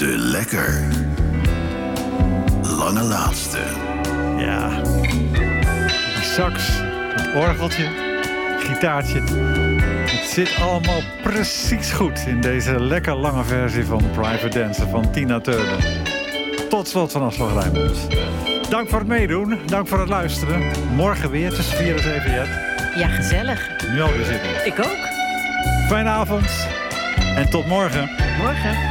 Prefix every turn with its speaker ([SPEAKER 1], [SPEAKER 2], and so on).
[SPEAKER 1] De lekker lange laatste.
[SPEAKER 2] Ja, die sax, het orgeltje, het gitaartje. Het zit allemaal precies goed in deze lekker lange versie van Private Dancer van Tina Turner. Tot slot van Afslag Rijnmond. Dank voor het meedoen, dank voor het luisteren. Morgen weer tussen 4 en 7 Jet.
[SPEAKER 3] Ja, gezellig.
[SPEAKER 2] Nu alweer zitten.
[SPEAKER 3] Ik ook.
[SPEAKER 2] Fijne avond en tot morgen.
[SPEAKER 3] Morgen.